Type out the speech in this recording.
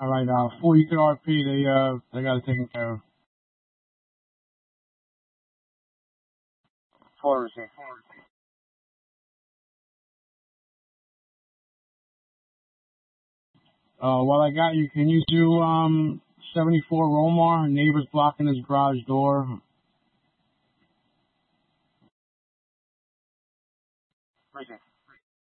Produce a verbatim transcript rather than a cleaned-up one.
All right, uh, before you can R P, they, uh, they got it taken care of. Forwarding. Uh, while I got you, can you do, um, seventy-four Romar? Neighbor's blocking his garage door. Freezing.